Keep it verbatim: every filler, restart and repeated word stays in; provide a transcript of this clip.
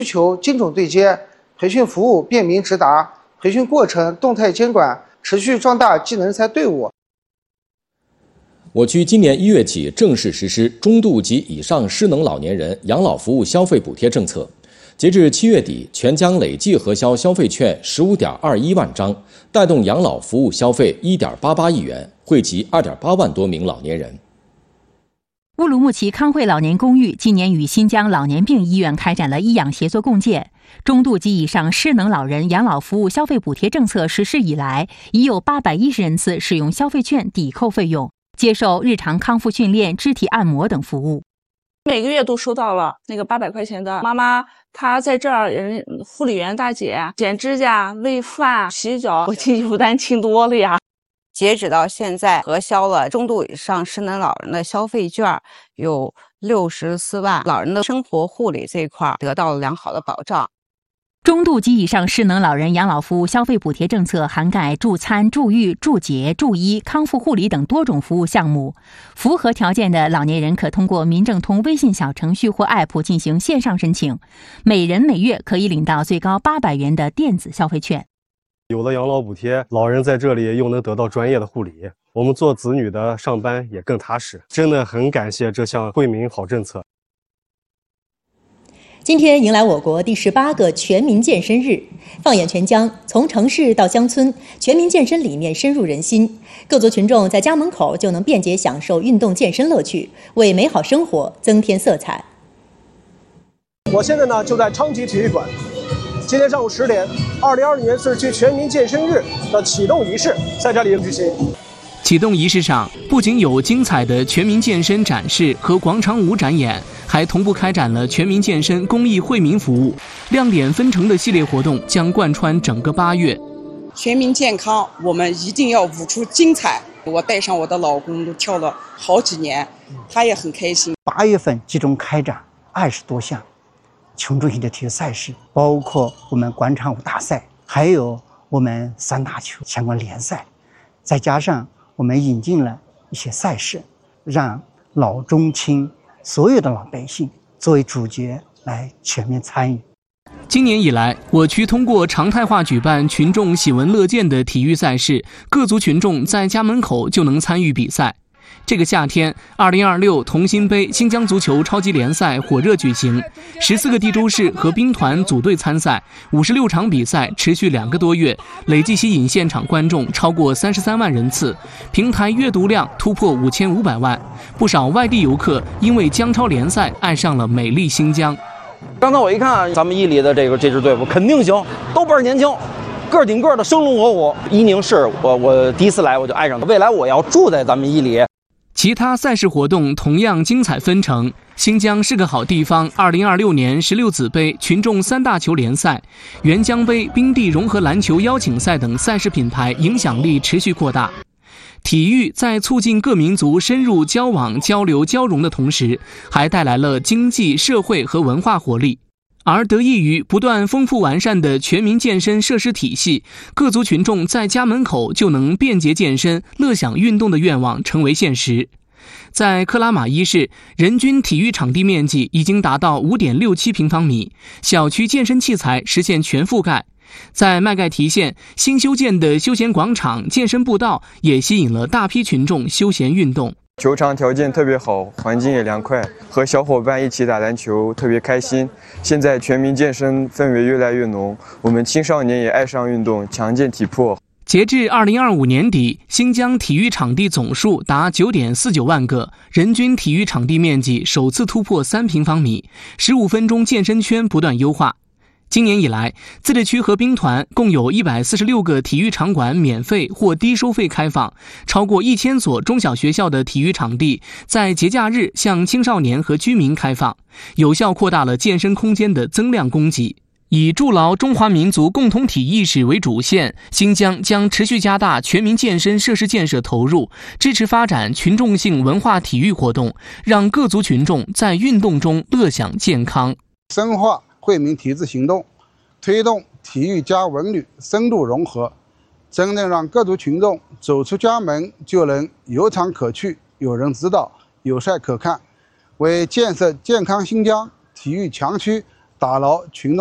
需求精准对接，培训服务便民直达，培训过程动态监管，持续壮大技能人才队伍。 我区今年一月起正式实施中度及以上失能老年人养老服务消费补贴政策，截至七月底，全疆累计核销消费券十五点二一万张，带动养老服务消费一点八八亿元，惠及二点八万多名老年人。 乌鲁木齐康惠老年公寓今年与新疆老年病医院开展了医养协作共建。中度及以上失能老人养老服务消费补贴政策实施以来，已有八百一十人次使用消费券抵扣费用，接受日常康复训练、肢体按摩等服务。 每个月都收到了那个八百块钱的妈妈，她在这儿，人护理员大姐剪指甲、喂饭、洗脚，我经济负担轻多了呀。 截止到现在，核销了中度以上失能老人的消费券有六十四万，老人的生活护理这一块得到了良好的保障。 中度及以上失能老人养老服务消费补贴政策涵盖助餐、助浴、助洁、助医、康复护理等多种服务项目。符合条件的老年人可通过民政通微信小程序或 App 进行线上申请，每人每月可以领到最高八百元的电子消费券。 有了养老补贴，老人在这里又能得到专业的护理，我们做子女的上班也更踏实。真的很感谢这项惠民好政策。 今天迎来我国第十八个全民健身日，放眼全疆，从城市到乡村，全民健身理念深入人心，各族群众在家门口就能便捷享受运动健身乐趣，为美好生活增添色彩。 我现在呢就在昌吉体育馆，今天上午十点，二零二零年市区全民健身日的启动仪式在这里举行。 启动仪式上，不仅有精彩的全民健身展示和广场舞展演，还同步开展了全民健身公益惠民服务，亮点纷呈的系列活动将贯穿整个八月。 全民健康，我们一定要舞出精彩。我带上我的老公都跳了好几年，他也很开心。 八月份集中开展二十多项群众性的体育赛事，包括我们广场舞大赛，还有我们三大球相关联赛，再加上我们引进了一些赛事，让老中青所有的老百姓作为主角来全面参与。 今年以来，我区通过常态化举办群众喜闻乐见的体育赛事，各族群众在家门口就能参与比赛。这个夏天，二零二六同心杯新疆足球超级联赛火热举行，十四个地州市和兵团组队参赛，五十六场比赛持续两个多月，累计吸引现场观众超过三十三万人次，平台阅读量突破五千五百万。不少外地游客因为疆超联赛爱上了美丽新疆。 刚才我一看，咱们伊犁的这个这支队伍肯定行，都倍儿年轻。个顶个的生龙活虎，伊宁市我我第一次来我就爱上了，未来我要住在咱们伊犁。 其他赛事活动同样精彩纷呈。新疆是个好地方二零二六年十六子杯群众三大球联赛、沅江杯冰地融合篮球邀请赛等赛事品牌影响力持续扩大。体育在促进各民族深入交往、交流、交融的同时，还带来了经济、社会和文化活力。而得益于不断丰富完善的全民健身设施体系，各族群众在家门口就能便捷健身、乐享运动的愿望成为现实。在克拉玛依市，人均体育场地面积已经达到 五点六七平方米，小区健身器材实现全覆盖。在麦盖提县，新修建的休闲广场、健身步道也吸引了大批群众休闲运动。 球场条件特别好，环境也凉快，和小伙伴一起打篮球特别开心。现在全民健身氛围越来越浓，我们青少年也爱上运动，强健体魄。 截至二零二五年底，新疆体育场地总数达 九点四九万个，人均体育场地面积首次突破三平方米，十五分钟健身圈不断优化。今年以来，自治区和兵团共有一百四十六个体育场馆免费或低收费开放，超过一千所中小学校的体育场地在节假日向青少年和居民开放，有效扩大了健身空间的增量供给。以筑牢中华民族共同体意识为主线，新疆将持续加大全民健身设施建设投入，支持发展群众性文化体育活动，让各族群众在运动中乐享健康。 深化惠民体制行动，推动体育加文旅深度融合，真正让各族群众走出家门就能有场可去、有人指导、有赛可看，为建设健康新疆、体育强区打牢群众